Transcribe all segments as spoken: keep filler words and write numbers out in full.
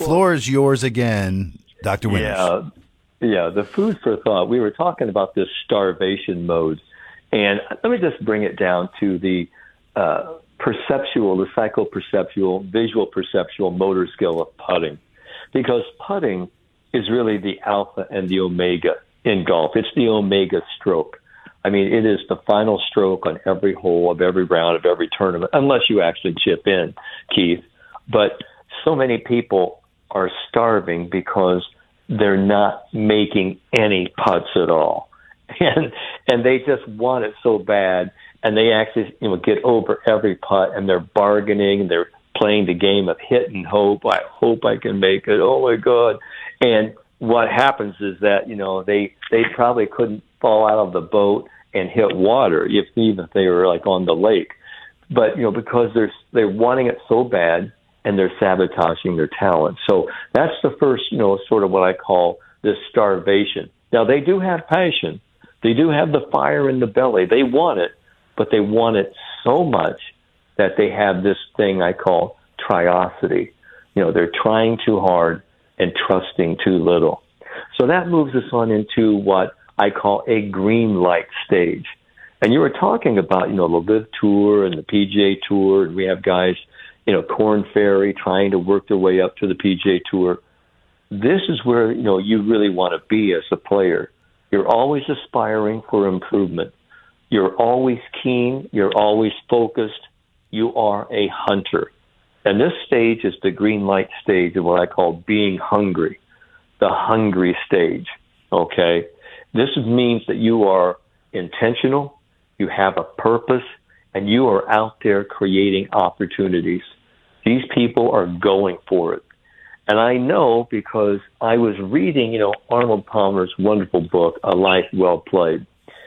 floor is yours again, Doctor Winters. Yeah, yeah. The food for thought. We were talking about this starvation mode, and let me just bring it down to the uh, perceptual, the psychoperceptual, visual perceptual motor skill of putting, because putting is really the alpha and the omega in golf. It's the omega stroke. I mean, it is the final stroke on every hole of every round of every tournament, unless you actually chip in, Keith. But so many people are starving because they're not making any putts at all. And and they just want it so bad, and they actually, you know, get over every putt, and they're bargaining, and they're playing the game of hit and hope. I hope I can make it. Oh, my God. And what happens is that, you know, they, they probably couldn't fall out of the boat and hit water, if even if they were like on the lake. But, you know, because they're, they're wanting it so bad, and they're sabotaging their talent. So that's the first, you know, sort of what I call this starvation. Now, they do have passion. They do have the fire in the belly. They want it, but they want it so much that they have this thing I call triosity. You know, they're trying too hard and trusting too little. So that moves us on into what I call a green light stage. And you were talking about, you know, the LIV Tour and the P G A Tour, and we have guys, you know, Korn Ferry trying to work their way up to the P G A Tour. This is where, you know, you really want to be as a player. You're always aspiring for improvement. You're always keen. You're always focused. You are a hunter. And this stage is the green light stage of what I call being hungry, the hungry stage, okay? This means that you are intentional, you have a purpose, and you are out there creating opportunities. These people are going for it. And I know because I was reading, you know, Arnold Palmer's wonderful book, A Life Well Played.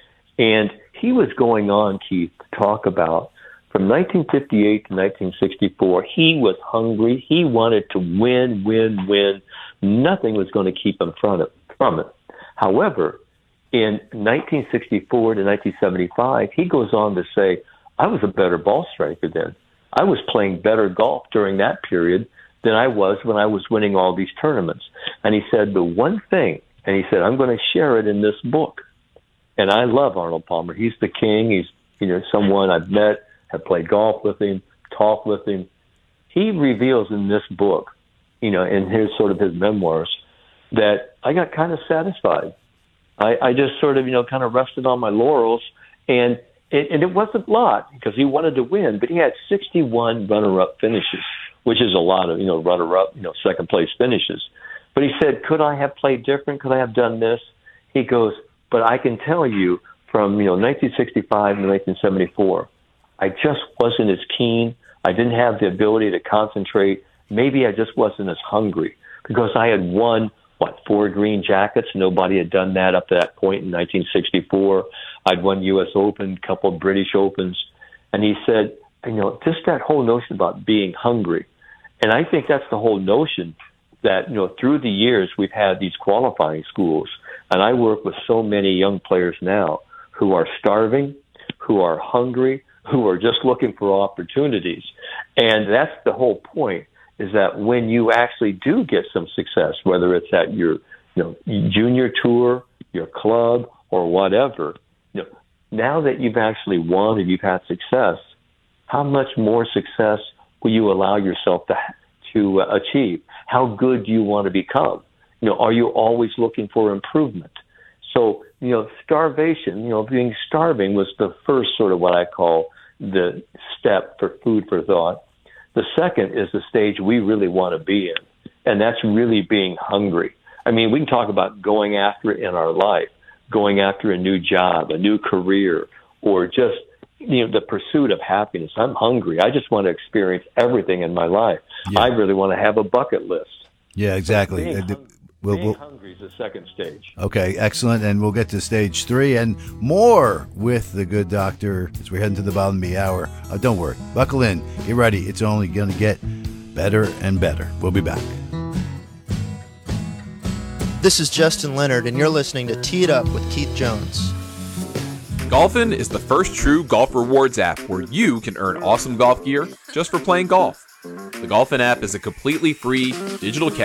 And he was going on, Keith, to talk about from nineteen fifty-eight to nineteen sixty-four, he was hungry. He wanted to win, win, win. Nothing was going to keep him from it. From it. However, in nineteen sixty-four to nineteen seventy-five, he goes on to say, I was a better ball striker then. I was playing better golf during that period than I was when I was winning all these tournaments. And he said the one thing, and he said, I'm going to share it in this book. And I love Arnold Palmer. He's the king. He's, you know, someone I've met, have played golf with him, talked with him. He reveals in this book, you know, in his sort of his memoirs, that I got kind of satisfied. I, I just sort of, you know, kind of rested on my laurels, and it, and it wasn't a lot because he wanted to win, but he had sixty-one runner-up finishes, which is a lot of, you know, runner-up, you know, second-place finishes. But he said, could I have played different? Could I have done this? He goes, but I can tell you from, you know, nineteen sixty-five to nineteen seventy-four, I just wasn't as keen. I didn't have the ability to concentrate. Maybe I just wasn't as hungry because I had won, what, four green jackets. Nobody had done that up to that point in nineteen sixty-four. I'd won U S Open, a couple of British Opens. And he said, you know, just that whole notion about being hungry. And I think that's the whole notion that, you know, through the years we've had these qualifying schools. And I work with so many young players now who are starving, who are hungry, who are just looking for opportunities. And that's the whole point, is that when you actually do get some success, whether it's at your, you know, junior tour, your club, or whatever, you know, now that you've actually won and you've had success, how much more success will you allow yourself to to uh, achieve? How good do you want to become? You know, are you always looking for improvement? So, you know, starvation, you know, being starving was the first sort of what I call the step for food for thought. The second is the stage we really want to be in, and that's really being hungry. I mean, we can talk about going after it in our life, going after a new job, a new career, or just, you know, the pursuit of happiness. I'm hungry. I just want to experience everything in my life. Yeah. I really want to have a bucket list. Yeah, exactly. Being, uh, hung- we'll, being we'll, hungry is the second stage. Okay, excellent. And we'll get to stage three and more with the good doctor as we're heading to the bottom of the hour. Uh, don't worry. Buckle in. Get ready. It's only going to get better and better. We'll be back. This is Justin Leonard, and you're listening to Tee It Up with Keith Jones. Golfin is the first true golf rewards app where you can earn awesome golf gear just for playing golf. The Golfin app is a completely free digital